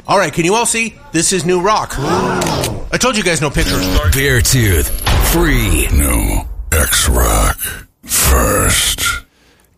All right, can you all see? This is new rock. I told you guys no pictures. Beartooth. Free. No.